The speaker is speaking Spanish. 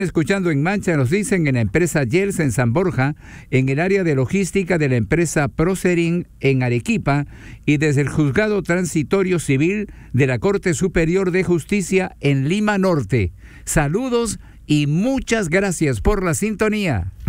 Escuchando en Mancha, nos dicen en la empresa Yels en San Borja, en el área de logística de la empresa Procerin en Arequipa y desde el Juzgado Transitorio Civil de la Corte Superior de Justicia en Lima Norte. Saludos y muchas gracias por la sintonía.